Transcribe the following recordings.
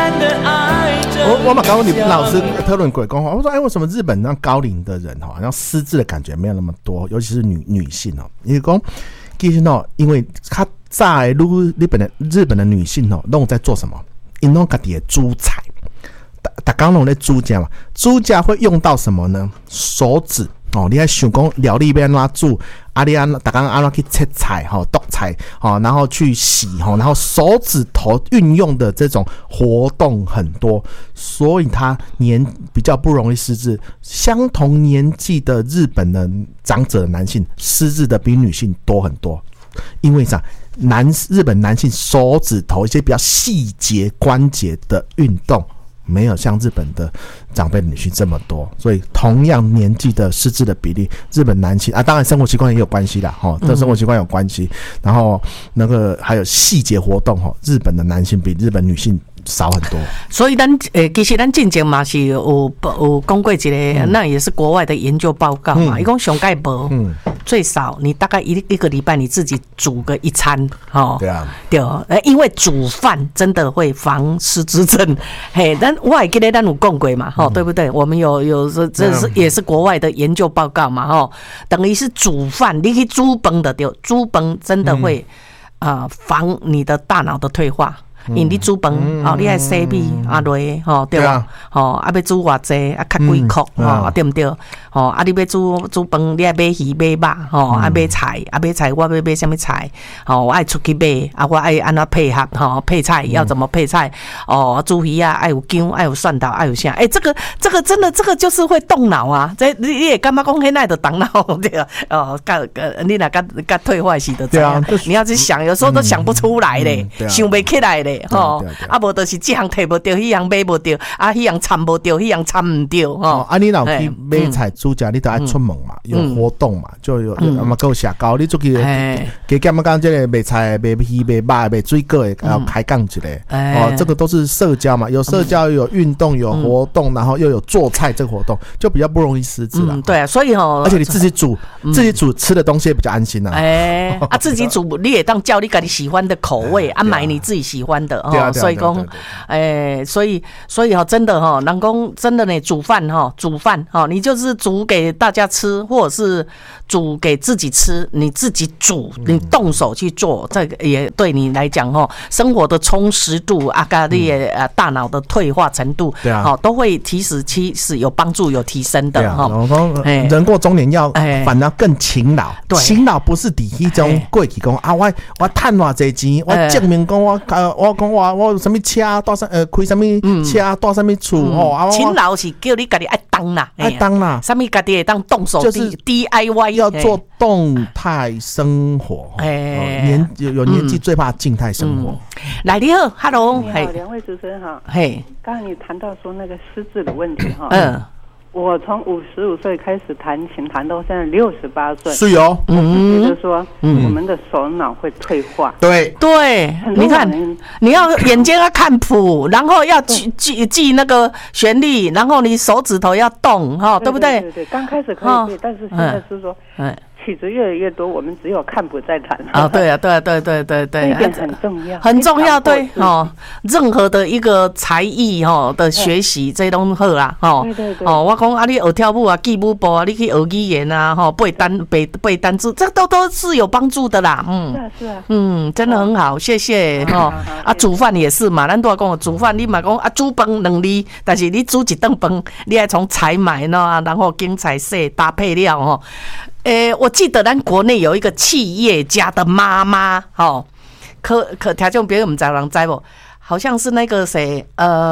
我嘛刚刚你老师特论鬼公话，我说为什么日本那高龄的人好像失智的感觉没有那么多，尤其是女性哦，因为讲其实哦，因为他在日本的女性哦，拢在做什么？因拢家己的煮菜，大家拢在煮家嘛，煮家会用到什么呢？手指哦，你还想讲料理要安怎煮？大家安怎去切菜哈、剁菜哈，然后去洗哈，然后手指头运用的这种活动很多，所以他比较不容易失智。相同年纪的日本的长者的男性失智的比女性多很多，因为啥？日本男性手指头一些比较细节关节的运动没有像日本的长辈的女性这么多，所以同样年纪的失智的比例，日本男性当然生活习惯也有关系啦，跟生活习惯有关系，然后那个还有细节活动，日本的男性比日本女性少很多。 所以其实咱之前嘛是有讲过一个，那也是国外的研究报告嘛，他说上盖无最少你大概一个礼拜你自己煮个一餐， 对啊， 对，因为煮饭真的会防失智症。嘿，但我还记得咱有讲过嘛，对不对？我们有这是也是国外的研究报告嘛，等于是煮饭，你去煮饭的对，煮饭真的会防你的大脑的退化。因为你煮饭你爱洗米落对吧？要煮偌济较几颗对不对？你要煮饭，你爱买鱼买肉爱买菜我要买什么菜我爱出去买我爱安怎配合配菜要怎么配菜煮鱼爱有姜爱有蒜头爱有啥这个真的这个就是会动脑啊！这你也感觉讲现在的动脑对你若甲退化时就知道你要去想，有时候都想不出来嘞，想不起来嘞。无就是这样摕无到，迄样买无到，迄样参无到，迄样参唔到你若去买菜煮食，你都爱出门嘛，有活动嘛，就有够社交，你出去加减讲这个卖菜、卖鱼、卖肉、卖水果的，要开讲一下这个都是社交嘛，有社交，有运动，有活动，然后又有做菜这个活动，就比较不容易失智了。 对啊，所以而且你自己煮吃的东西也比较安心啊。 自己煮你也当叫你自己喜欢的口味买你自己喜欢的所以讲所以真的人讲真的呢，煮饭你就是煮给大家吃，或者是煮给自己吃，你自己煮，你动手去做，这个也对你来讲生活的充实度跟你的大脑的退化程度都会其实有帮助有提升的人过中年要反而更勤劳，勤劳不是在那种过去说我赚偌济钱，我证明讲我有什么车大开什么车大什么厝勤劳是叫你自己爱当啦，什么自己会当动手，就是 DIY 要做动态生活。有年纪最怕静态生活。 来，你好 ，Hello， 你好，两位主持人好。刚刚你谈到说那个失智的问题我从55岁开始弹琴，弹到现在68岁。 是哦， 觉得说我们的手脑会退化。 对， 你看，你要眼睛要看谱，然后要记那个旋律，然后你手指头要动，对不对？ 对，刚开始可以，但是现在是说，曲子越来越多，我们只有看谱在弹。 对啊，对， 这一点很重要， 很重要。对任何的一个才艺的学习，这都好啦。 对， 我讲你学跳舞啊、记舞步啊，你去学语言啊，背单字，这都是有帮助的啦。 是啊， 真的很好，谢谢煮饭也是嘛，咱都讲煮饭，你嘛讲煮饭能力，但是你煮一顿饭，你还从采买呢，然后精彩色搭配料我记得咱国内有一个企业家的妈妈可听众朋友们知人知不？好像是那个谁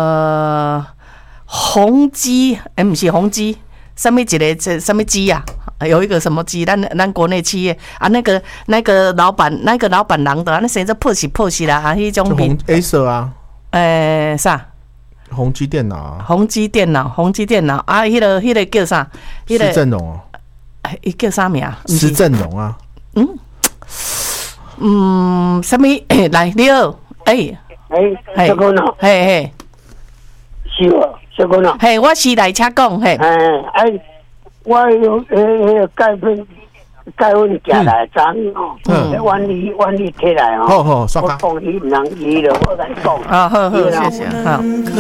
宏基不是宏基，什么鸡啊？有一个什么鸡？咱国内企业那个老板人的那谁在破死啦那种比 Acer 啥？ 宏基电脑那个叫啥？ 施正荣叫啥名？ 施正荣什么？来，你好， 小姑娘， 是哦，小姑娘，我是来车讲， 我有钙片该阮行来张哦，万里摕来哦， 好好， 我讲伊唔能移了，我来讲。 啊，好好，谢谢，好。